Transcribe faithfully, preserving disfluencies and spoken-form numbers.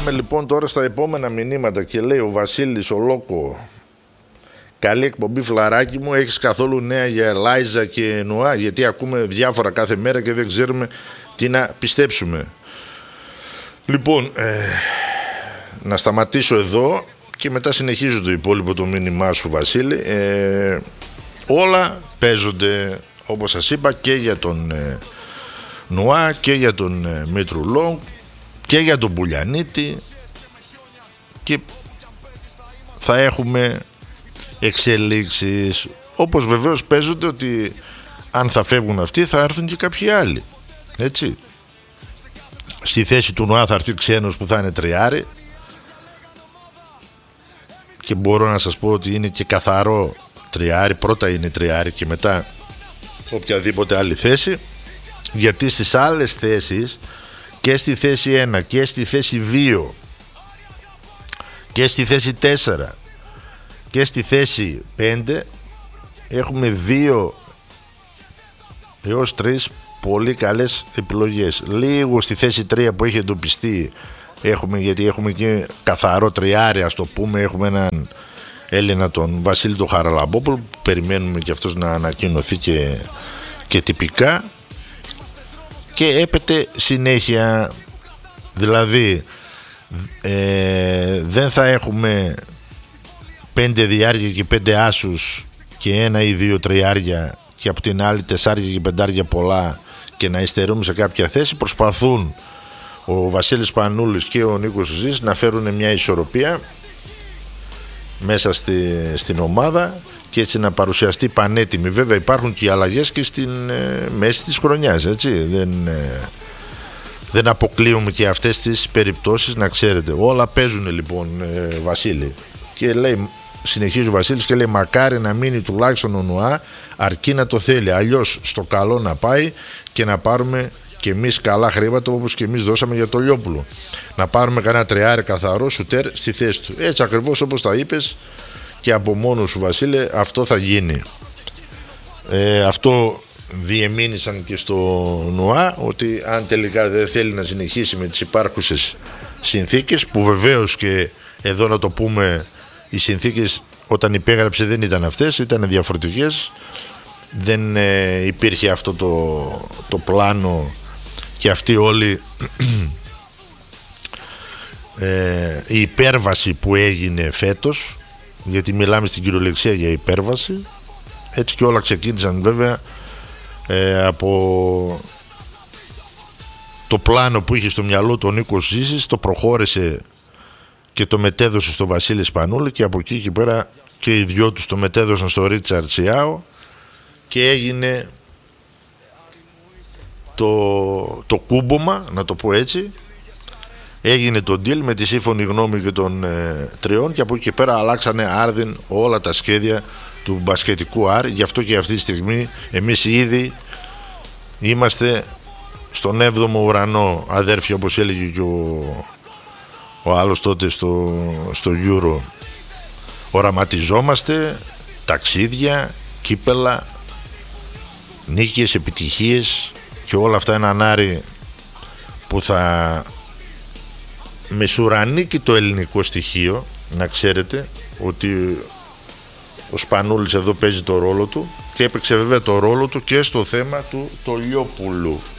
Πάμε λοιπόν τώρα στα επόμενα μηνύματα και λέει ο Βασίλης ο Λόκο: καλή εκπομπή φλαράκι μου, έχεις καθόλου νέα για Λάιζα και Νουά? Γιατί ακούμε διάφορα κάθε μέρα και δεν ξέρουμε τι να πιστέψουμε. Λοιπόν, ε, να σταματήσω εδώ και μετά συνεχίζω το υπόλοιπο το μήνυμά σου, Βασίλη. ε, Όλα παίζονται, όπως σας είπα, και για τον ε, Νουά και για τον ε, Μήτρου και για τον Πουλιανίτη, και θα έχουμε εξελίξεις, όπως βεβαίως παίζονται ότι αν θα φεύγουν αυτοί θα έρθουν και κάποιοι άλλοι, έτσι. Στη θέση του Νουά θα έρθει ξένος που θα είναι τριάρι, και μπορώ να σας πω ότι είναι και καθαρό τριάρι. Πρώτα είναι τριάρι και μετά οποιαδήποτε άλλη θέση, γιατί στις άλλες θέσεις, και στη θέση ένα και στη θέση δύο και στη θέση τέσσερα και στη θέση πέντε έχουμε δύο έως τρεις πολύ καλές επιλογές. Λίγο στη θέση τρία που έχει εντοπιστεί έχουμε, γιατί έχουμε και καθαρό τριάρι, ας το πούμε, έχουμε έναν Έλληνα, τον Βασίλη τον Χαραλαμπόπουλο, που περιμένουμε και αυτός να ανακοινωθεί και, και τυπικά, και έπεται συνέχεια. Δηλαδή ε, δεν θα έχουμε πέντε διάρια και πέντε άσους και ένα ή δύο τριάρια και από την άλλη τεσσάρια και πεντάρια πολλά και να υστερούμε σε κάποια θέση. Προσπαθούν ο Βασίλης Πανούλης και ο Νίκος Ζής να φέρουν μια ισορροπία μέσα στη, στην ομάδα και έτσι να παρουσιαστεί πανέτοιμη. Βέβαια υπάρχουν και οι αλλαγές και στην ε, μέση της χρονιάς, έτσι. Δεν, ε, δεν αποκλείουμε και αυτές τις περιπτώσεις, να ξέρετε. Όλα παίζουν λοιπόν, ε, Βασίλη. Και λέει, συνεχίζει ο Βασίλης και λέει: μακάρι να μείνει τουλάχιστον ο Νουά, αρκεί να το θέλει. Αλλιώς στο καλό να πάει και να πάρουμε και εμείς καλά χρήματα, όπως και εμείς δώσαμε για το Λιόπουλο. Να πάρουμε κανένα τριάρι καθαρό σουτέρ στη θέση του. Έτσι ακριβώς όπως τα είπες και από μόνος σου, Βασίλη, αυτό θα γίνει. Ε, αυτό διεμήνυσαν και στο Νουά, ότι αν τελικά δεν θέλει να συνεχίσει με τις υπάρχουσες συνθήκες, που βεβαίως και εδώ να το πούμε, οι συνθήκες όταν υπέγραψε δεν ήταν αυτές, ήταν διαφορετικές. Δεν ε, υπήρχε αυτό το, το πλάνο και αυτή όλη ε, η υπέρβαση που έγινε φέτος, γιατί μιλάμε στην κυριολεξία για υπέρβαση. Έτσι και όλα ξεκίνησαν βέβαια ε, από το πλάνο που είχε στο μυαλό του ο Νίκος Ζήσης, το προχώρησε και το μετέδωσε στο Βασίλη Σπανούλη, και από εκεί και πέρα και οι δυο τους το μετέδωσαν στο Ρίτσαρντ Σιάο και έγινε το, το κούμπομα, να το πω έτσι. Έγινε το deal με τη σύμφωνη γνώμη και των ε, τριών, και από εκεί και πέρα αλλάξανε άρδιν όλα τα σχέδια του μπασκετικού Άρη. Γι' αυτό και αυτή τη στιγμή εμείς ήδη είμαστε στον έβδομο ουρανό, αδέρφια, όπως έλεγε και ο, ο άλλος τότε στο, στο Euro. Οραματιζόμαστε ταξίδια, κύπελα, νίκες, επιτυχίες και όλα αυτά. Έναν Άρη που θα μεσουρανεί και το ελληνικό στοιχείο. Να ξέρετε ότι ο Σπανούλης εδώ παίζει το ρόλο του, και έπαιξε βέβαια το ρόλο του και στο θέμα του το Λιόπουλου.